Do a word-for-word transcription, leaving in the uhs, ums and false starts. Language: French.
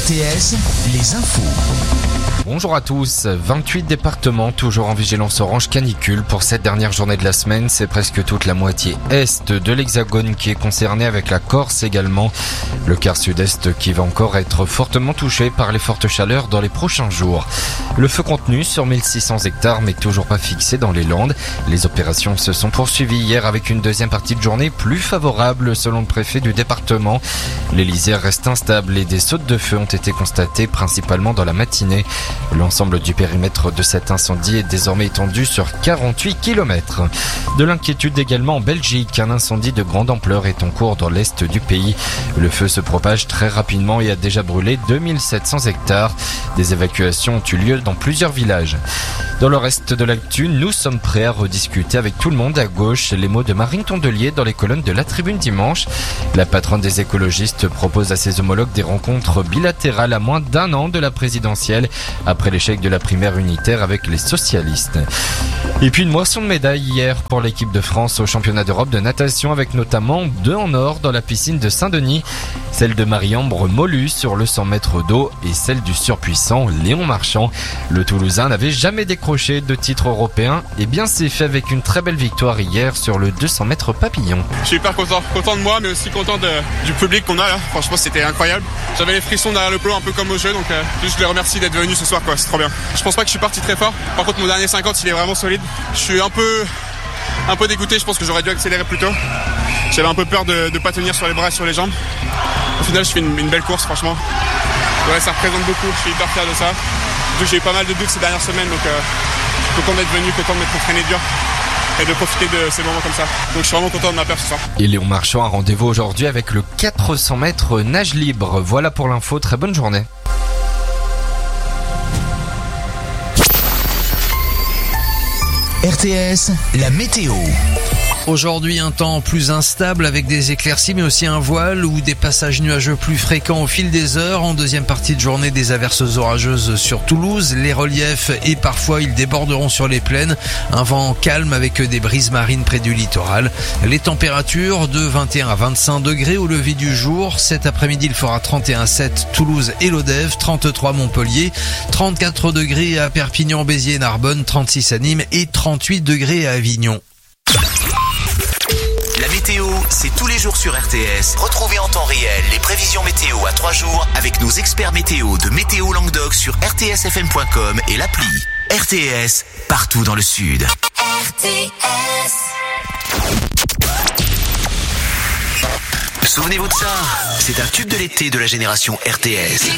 T S, les infos. Bonjour à tous, vingt-huit départements toujours en vigilance orange canicule pour cette dernière journée de la semaine. C'est presque toute la moitié est de l'Hexagone qui est concernée, avec la Corse également. Le quart sud-est qui va encore être fortement touché par les fortes chaleurs dans les prochains jours. Le feu contenu sur mille six cents hectares mais toujours pas fixé dans les Landes. Les opérations se sont poursuivies hier avec une deuxième partie de journée plus favorable selon le préfet du département. Les lisières restent instables et des sautes de feu ont été constatées principalement dans la matinée. L'ensemble du périmètre de cet incendie est désormais étendu sur quarante-huit kilomètres. De l'inquiétude également en Belgique. Un incendie de grande ampleur est en cours dans l'est du pays. Le feu se propage très rapidement et a déjà brûlé deux mille sept cents hectares. Des évacuations ont eu lieu dans plusieurs villages. Dans le reste de l'actu, nous sommes prêts à rediscuter avec tout le monde à gauche. Les mots de Marine Tondelier dans les colonnes de La Tribune dimanche. La patronne des écologistes propose à ses homologues des rencontres bilatérales à moins d'un an de la présidentielle, après l'échec de la primaire unitaire avec les socialistes. Et puis une moisson de médailles hier pour l'équipe de France au championnat d'Europe de natation, avec notamment deux en or dans la piscine de Saint-Denis. Celle de Marie-Ambre Molus sur le cent mètres d'eau et celle du surpuissant Léon Marchand. Le Toulousain n'avait jamais décroché de titre européen. Et bien c'est fait avec une très belle victoire hier sur le deux cents mètres papillon. Je suis hyper content, content de moi mais aussi content de, du public qu'on a là. Franchement c'était incroyable. J'avais les frissons derrière le peloton un peu comme au jeu, donc euh, juste les remercie d'être venus ce soir quoi, c'est trop bien. Je pense pas que je suis parti très fort. Par contre mon dernier cinquante il est vraiment solide. Je suis un peu un peu dégoûté, je pense que j'aurais dû accélérer plus tôt. J'avais un peu peur de ne pas tenir sur les bras et sur les jambes. Au final je fais une, une belle course franchement. Ouais, ça représente beaucoup, je suis hyper fier de ça. Surtout que j'ai eu pas mal de doutes ces dernières semaines, donc euh, content d'être venu, content de m'être entraîné dur et de profiter de ces moments comme ça. Donc je suis vraiment content de ma perf ce soir. Et Léon Marchand a rendez-vous aujourd'hui avec le quatre cents mètres nage libre. Voilà pour l'info, très bonne journée. R T S, la météo. Aujourd'hui, un temps plus instable avec des éclaircies mais aussi un voile ou des passages nuageux plus fréquents au fil des heures. En deuxième partie de journée, des averses orageuses sur Toulouse, les reliefs et parfois ils déborderont sur les plaines. Un vent calme avec des brises marines près du littoral. Les températures de vingt et un à vingt-cinq degrés au lever du jour. Cet après-midi, il fera trente et un virgule sept Toulouse et Lodève, trente-trois Montpellier, trente-quatre degrés à Perpignan, Béziers et Narbonne, trente-six à Nîmes et trente-huit degrés à Avignon. La météo, c'est tous les jours sur R T S. Retrouvez en temps réel les prévisions météo à trois jours avec nos experts météo de Météo Languedoc sur r t s f m point com et l'appli. R T S, partout dans le Sud. R T S. Souvenez-vous de ça, c'est un tube de l'été de la génération R T S.